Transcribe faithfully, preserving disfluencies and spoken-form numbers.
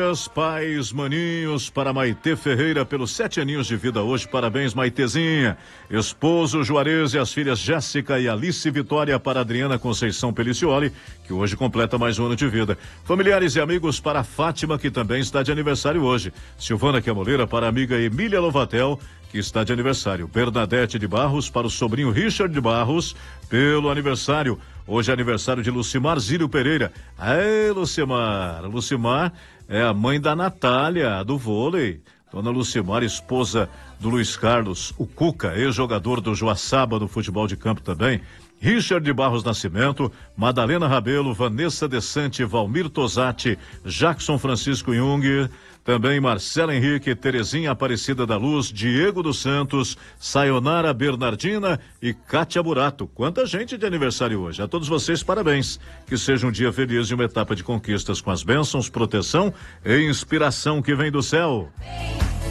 dias, pais, maninhos, para Maitê Ferreira pelos sete aninhos de vida hoje. Parabéns, Maitezinha. Esposo Juarez e as filhas Jéssica e Alice Vitória para Adriana Conceição Pelicioli, que hoje completa mais um ano de vida. Familiares e amigos para Fátima, que também está de aniversário hoje. Silvana Camoleira para a amiga Emília Lovatel, que está de aniversário. Bernadette de Barros para o sobrinho Richard de Barros pelo aniversário. Hoje é aniversário de Lucimar Zílio Pereira. Aê, Lucimar. Lucimar é a mãe da Natália, do vôlei. Dona Lucimar, esposa do Luiz Carlos, o Cuca, ex-jogador do Joaçaba no futebol de campo também. Richard de Barros Nascimento, Madalena Rabelo, Vanessa Desante, Valmir Tosati, Jackson Francisco Jung, também Marcela Henrique, Terezinha Aparecida da Luz, Diego dos Santos, Sayonara Bernardina e Kátia Burato. Quanta gente de aniversário hoje. A todos vocês, parabéns. Que seja um dia feliz e uma etapa de conquistas com as bênçãos, proteção e inspiração que vem do céu.